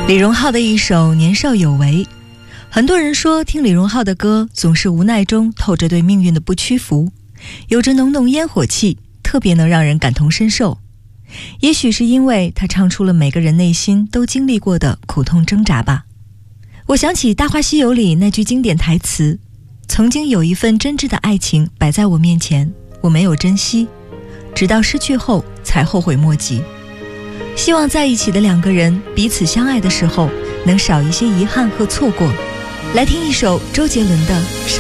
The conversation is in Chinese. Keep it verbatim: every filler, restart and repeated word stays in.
李荣浩的一首《年少有为》，很多人说听李荣浩的歌总是无奈中透着对命运的不屈服，有着浓浓烟火气，特别能让人感同身受。也许是因为他唱出了每个人内心都经历过的苦痛挣扎吧。我想起《大话西游》里那句经典台词，曾经有一份真挚的爱情摆在我面前，我没有珍惜，直到失去后才后悔莫及。希望在一起的两个人彼此相爱的时候，能少一些遗憾和错过。来听一首周杰伦的《